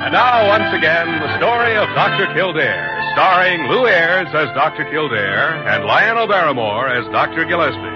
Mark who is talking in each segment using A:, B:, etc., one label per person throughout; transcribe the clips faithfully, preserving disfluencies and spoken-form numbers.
A: And now, once again, the story of Doctor Kildare, starring Lou Ayres as Doctor Kildare and Lionel Barrymore as Doctor Gillespie.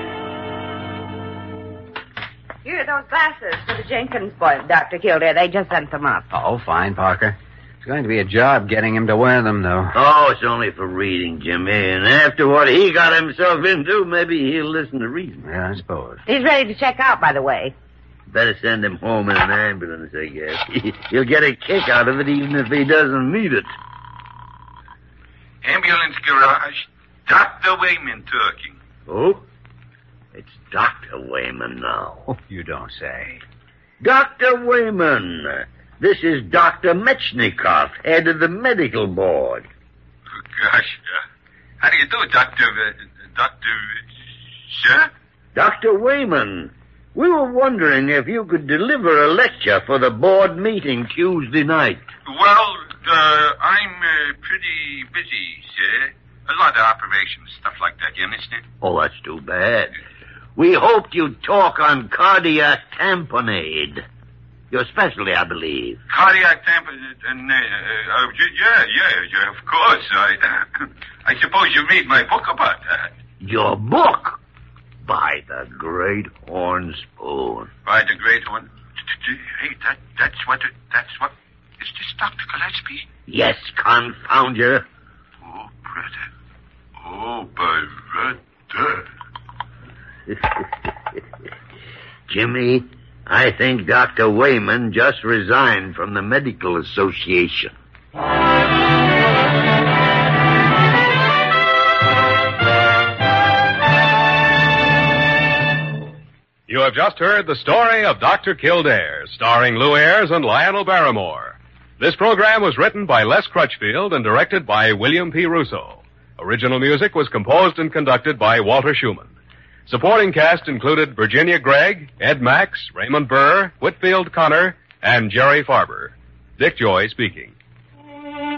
B: Here are those glasses for the Jenkins boy, Doctor Kildare. They just sent them up.
C: Oh, fine, Parker. It's going to be a job getting him to wear them, though.
D: Oh, it's only for reading, Jimmy. And after what he got himself into, maybe he'll listen to reason.
C: Yeah, I suppose.
B: He's ready to check out, by the way.
D: Better send him home in an ambulance, I guess. He'll get a kick out of it even if he doesn't need it.
E: Ambulance garage. Doctor Wayman talking.
D: Oh? It's Doctor Wayman now.
C: Oh, you don't say.
D: Doctor Wayman. This is Doctor Metchnikoff, head of the medical board.
E: Oh, gosh. Uh, how do you do, Doctor... Uh, Doctor... Uh, sir?
D: Doctor Wayman, we were wondering if you could deliver a lecture for the board meeting Tuesday night.
E: Well, uh, I'm uh, pretty busy, sir. A lot of operations, stuff like that, you understand?
D: Oh, that's too bad. We hoped you'd talk on cardiac tamponade. Your specialty, I believe.
E: Cardiac tamponade, uh, uh, uh, yeah, yeah, yeah, of course. I, uh, I suppose you read my book about that.
D: Your book? By the Great Horn Spoon.
E: By the Great Horn? Hey, that, that's what, that's what, is this Doctor Gillespie?
D: Yes, confound you.
E: Oh, brother. Oh, brother.
D: Jimmy, I think Doctor Wayman just resigned from the Medical Association.
A: You have just heard the story of Doctor Kildare, starring Lou Ayres and Lionel Barrymore. This program was written by Les Crutchfield and directed by William P. Russo. Original music was composed and conducted by Walter Schumann. Supporting cast included Virginia Gregg, Ed Max, Raymond Burr, Whitfield Connor, and Jerry Farber. Dick Joy speaking.